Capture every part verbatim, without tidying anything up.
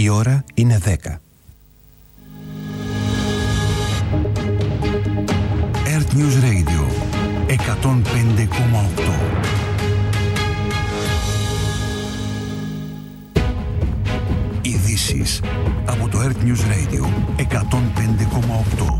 Η ώρα είναι δέκα. Earth News Radio εκατόν πέντε κόμμα οκτώ. Ειδήσεις από το Earth News Radio εκατόν πέντε κόμμα οκτώ.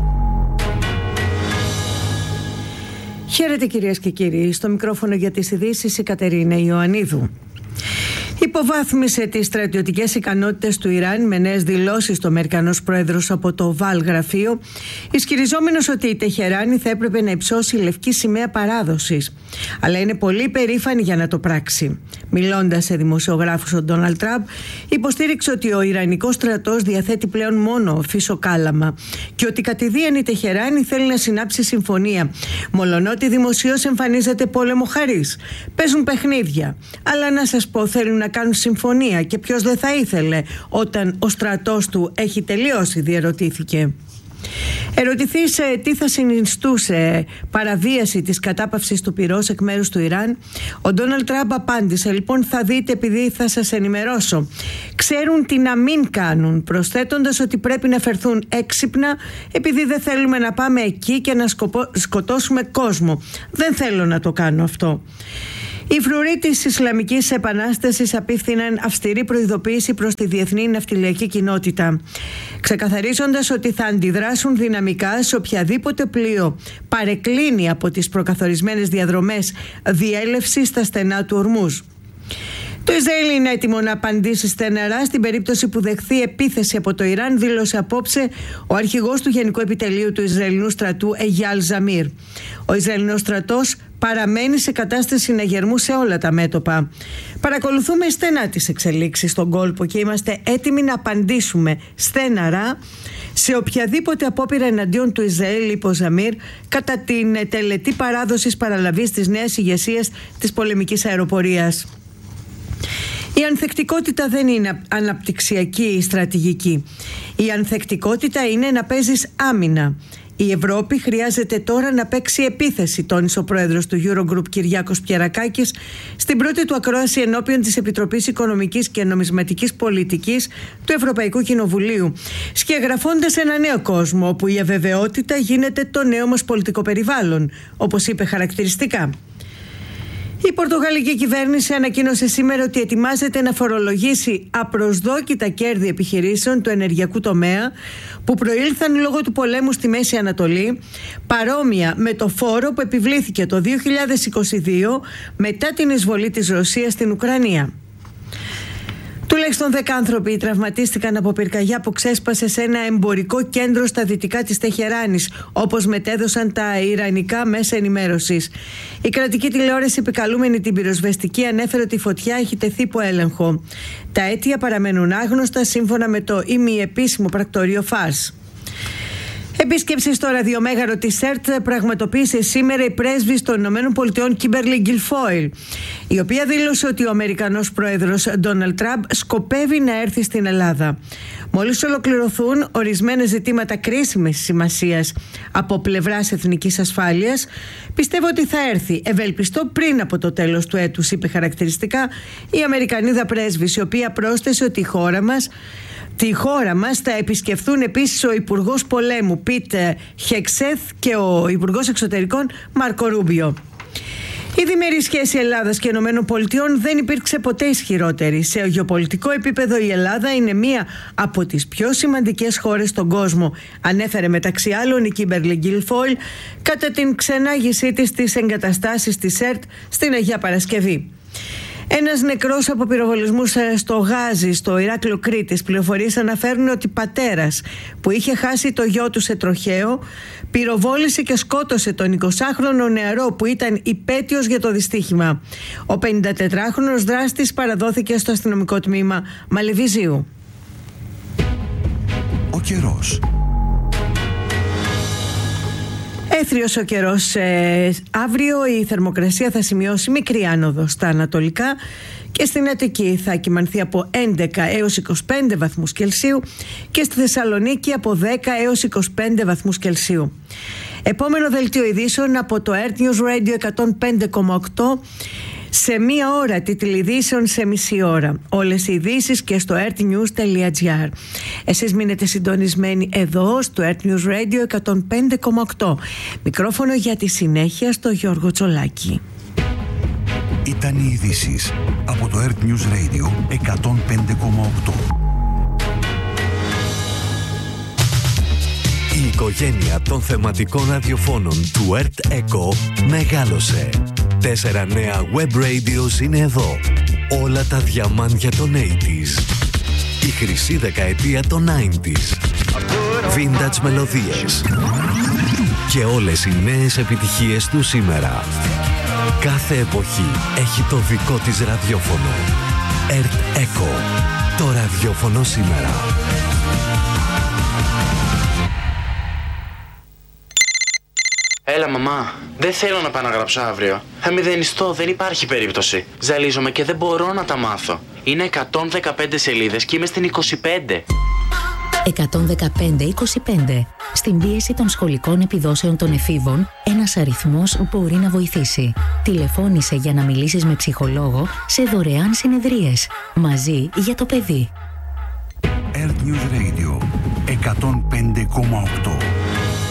Χαίρετε κυρίες και κύριοι, στο μικρόφωνο για τις ειδήσεις η Κατερίνα Ιωαννίδου. Υποβάθμισε τις στρατιωτικές ικανότητες του Ιράν με νέες δηλώσεις του Αμερικανός πρόεδρος από το Οβάλ γραφείο, ισχυριζόμενος ότι η Τεχεράνη θα έπρεπε να υψώσει λευκή σημαία παράδοσης. Αλλά είναι πολύ περήφανη για να το πράξει. Μιλώντας σε δημοσιογράφους, ο Ντόναλντ Τραμπ υποστήριξε ότι ο Ιρανικός στρατός διαθέτει πλέον μόνο φυσοκάλαμα και ότι κατηδίαν η Τεχεράνη θέλει να συνάψει συμφωνία. Μολονότι δημοσίως εμφανίζεται πόλεμο χαρίς. Παίζουν παιχνίδια. Αλλά να σας πω, θέλουν να κάνουν συμφωνία και ποιος δεν θα ήθελε όταν ο στρατός του έχει τελειώσει, διερωτήθηκε. Ερωτηθεί σε τι θα συνιστούσε παραβίαση της κατάπαυσης του πυρός εκ μέρους του Ιράν, ο Ντόναλντ Τραμπ απάντησε: λοιπόν, θα δείτε επειδή θα σας ενημερώσω. Ξέρουν τι να μην κάνουν, προσθέτοντας ότι πρέπει να φερθούν έξυπνα επειδή δεν θέλουμε να πάμε εκεί και να σκοπο... σκοτώσουμε κόσμο. Δεν θέλω να το κάνω αυτό. Οι φρουροί της Ισλαμικής Επανάστασης απίφθηναν αυστηρή προειδοποίηση προς τη διεθνή ναυτιλιακή κοινότητα, ξεκαθαρίζοντας ότι θα αντιδράσουν δυναμικά σε οποιαδήποτε πλοίο παρεκκλίνει από τις προκαθορισμένες διαδρομές διέλευσης στα στενά του Ορμούζ. Το Ισραήλ είναι έτοιμο να απαντήσει στεναρά στην περίπτωση που δεχθεί επίθεση από το Ιράν, δήλωσε απόψε ο αρχηγός του Γενικού Επιτελείου του Ισραηλινού στρατού Εγιάλ Ζαμίρ. Ο Ισραηλινός στρατός παραμένει σε κατάσταση συναγερμού σε όλα τα μέτωπα. Παρακολουθούμε στενά τις εξελίξεις στον κόλπο και είμαστε έτοιμοι να απαντήσουμε στεναρά σε οποιαδήποτε απόπειρα εναντίον του Ισραήλ, είπε ο Ζαμίρ, κατά την τελετή παράδοσης παραλαβής της νέας ηγεσίας της πολεμικής αεροπορίας. Η ανθεκτικότητα δεν είναι αναπτυξιακή στρατηγική. Η ανθεκτικότητα είναι να παίζεις άμυνα. Η Ευρώπη χρειάζεται τώρα να παίξει επίθεση, τόνισε ο πρόεδρος του Eurogroup Κυριάκος Πιερακάκης στην πρώτη του ακρόαση ενώπιον της Επιτροπής Οικονομικής και Νομισματικής Πολιτικής του Ευρωπαϊκού Κοινοβουλίου, σκιαγραφώντας ένα νέο κόσμο όπου η αβεβαιότητα γίνεται το νέο μας πολιτικό περιβάλλον, όπως είπε χαρακτηριστικά. Η πορτογαλική κυβέρνηση ανακοίνωσε σήμερα ότι ετοιμάζεται να φορολογήσει απροσδόκητα κέρδη επιχειρήσεων του ενεργειακού τομέα που προήλθαν λόγω του πολέμου στη Μέση Ανατολή, παρόμοια με το φόρο που επιβλήθηκε το δύο χιλιάδες είκοσι δύο μετά την εισβολή της Ρωσίας στην Ουκρανία. Τουλάχιστον δέκα άνθρωποι τραυματίστηκαν από πυρκαγιά που ξέσπασε σε ένα εμπορικό κέντρο στα δυτικά της Τεχεράνης, όπως μετέδωσαν τα ιρανικά μέσα ενημέρωσης. Η κρατική τηλεόραση, επικαλούμενη την πυροσβεστική, ανέφερε ότι η φωτιά έχει τεθεί υπό έλεγχο. Τα αίτια παραμένουν άγνωστα, σύμφωνα με το ημιεπίσημο πρακτορείο ΦΑΡΣ. Επίσκεψη στο ραδιομέγαρο της ΕΡΤ πραγματοποίησε σήμερα η πρέσβης των Ηνωμένων Πολιτειών Κίμπερλι Γκιλφόιλ, η οποία δήλωσε ότι ο Αμερικανός πρόεδρος Ντόναλντ Τραμπ σκοπεύει να έρθει στην Ελλάδα. Μόλις ολοκληρωθούν ορισμένα ζητήματα κρίσιμης σημασίας από πλευράς εθνικής ασφάλειας, πιστεύω ότι θα έρθει. Ευελπιστώ πριν από το τέλος του έτους, είπε χαρακτηριστικά η Αμερικανίδα πρέσβης, η οποία πρόσθεσε ότι η χώρα μας Τη χώρα μας θα επισκεφθούν επίσης ο Υπουργός Πολέμου Πιτ Χεξέθ και ο Υπουργός Εξωτερικών Μάρκο Ρούμπιο. Η διμερή σχέση Ελλάδας και Ηνωμένων Πολιτειών δεν υπήρξε ποτέ ισχυρότερη. Σε γεωπολιτικό επίπεδο η Ελλάδα είναι μία από τις πιο σημαντικές χώρες στον κόσμο, ανέφερε μεταξύ άλλων η Κίμπερλι Γκιλφόιλ κατά την ξενάγησή της στις εγκαταστάσεις της ΕΡΤ στην Αγία Παρασκευή. Ένας νεκρός από πυροβολισμούς στο Γάζι, στο Ηράκλειο Κρήτης. Πληροφορίες αναφέρουν ότι πατέρας που είχε χάσει το γιο του σε τροχαίο πυροβόλησε και σκότωσε τον εικοσάχρονο νεαρό που ήταν υπέτειος για το δυστύχημα. Ο πενηντατετράχρονος δράστης παραδόθηκε στο αστυνομικό τμήμα Μαλεβιζίου. Ο καιρός. Έθριος ο καιρός. Ε, αύριο η θερμοκρασία θα σημειώσει μικρή άνοδο στα ανατολικά και στην Αττική θα κυμανθεί από έντεκα έως είκοσι πέντε βαθμούς Κελσίου και στη Θεσσαλονίκη από δέκα έως είκοσι πέντε βαθμούς Κελσίου. Επόμενο δελτίο ειδήσεων από το Earth News Radio εκατόν πέντε κόμμα οκτώ. Σε μία ώρα τιτλειδήσεων σε μισή ώρα. Όλες οι ειδήσεις και στο earthnews τελεία gr. Εσείς μείνετε συντονισμένοι εδώ στο Earth News Radio εκατόν πέντε κόμμα οκτώ. Μικρόφωνο για τη συνέχεια στο Γιώργο Τσολάκη. Ήταν οι ειδήσεις από το Earth News Radio εκατόν πέντε κόμμα οκτώ. Η οικογένεια των θεματικών ραδιοφώνων του Earth Echo μεγάλωσε. Τέσσερα νέα web radios είναι εδώ. Όλα τα διαμάντια των ογδόντα. Η χρυσή δεκαετία των ενενήντα. Vintage μελωδίες. Και όλες οι νέες επιτυχίες του σήμερα. Κάθε εποχή έχει το δικό της ραδιόφωνο. Earth Echo. Το ραδιόφωνο σήμερα. Έλα μαμά, δεν θέλω να πάω να γράψω αύριο. Θα μηδενιστώ, δεν υπάρχει περίπτωση. Ζαλίζομαι και δεν μπορώ να τα μάθω. Είναι εκατόν δεκαπέντε σελίδες και είμαι στην είκοσι πέντε. εκατόν δεκαπέντε είκοσι πέντε. Στην πίεση των σχολικών επιδόσεων των εφήβων, ένας αριθμός μπορεί να βοηθήσει. Τηλεφώνησε για να μιλήσεις με ψυχολόγο σε δωρεάν συνεδρίες. Μαζί για το παιδί. Earth News Radio εκατόν πέντε κόμμα οκτώ.